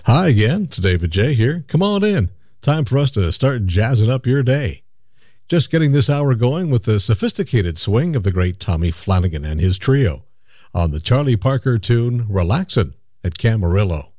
Hi again, it's David J. here. Come on in. Time for us to start jazzing up your day. Just getting this hour going with the sophisticated swing of the great Tommy Flanagan and his trio on the Charlie Parker tune Relaxin' at Camarillo.